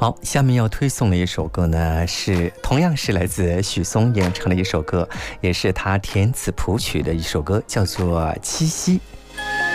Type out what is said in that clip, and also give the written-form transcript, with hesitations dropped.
好，下面要推送的一首歌呢，同样是来自许嵩演唱的一首歌，也是他填词谱曲的一首歌，叫做《七夕》。